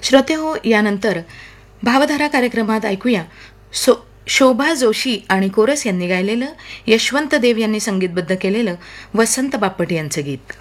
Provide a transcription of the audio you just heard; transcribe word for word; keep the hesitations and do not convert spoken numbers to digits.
श्रोते हो, यानंतर भावधारा कार्यक्रमात ऐकूया सो शोभा जोशी आणि कोरस यांनी गायलेलं, यशवंत देव यांनी संगीतबद्ध केलेलं वसंत बापट यांचं गीत.